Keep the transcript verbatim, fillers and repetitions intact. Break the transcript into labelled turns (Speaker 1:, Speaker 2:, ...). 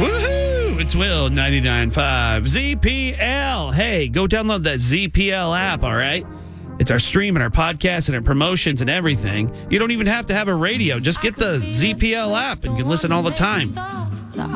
Speaker 1: Woohoo! It's Will, ninety-nine point five Z P L. Hey, go download that Z P L app, all right? It's our stream and our podcast and our promotions and everything. You don't even have to have a radio. Just get the Z P L app and you can listen all the time.